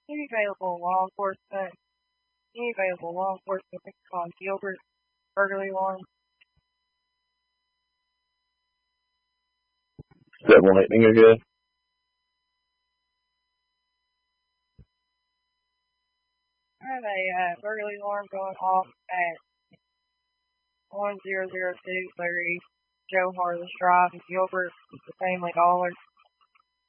Any available law enforcement on Gilbert burglary alarm. 718, you're good. I have a burglary alarm going off at 1002 Larry Joe Harless Drive in Gilbert, the Family Dollar.